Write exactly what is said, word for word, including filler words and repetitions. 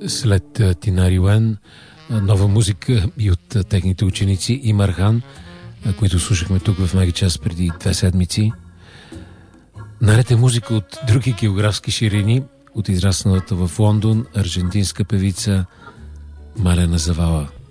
След Тинари Уен, нова музика и от техните ученици Имархан, които слушахме тук в Мегачас преди две седмици. Наред е музика от други географски ширини, от израсналата в Лондон аржентинска певица Малена Завала.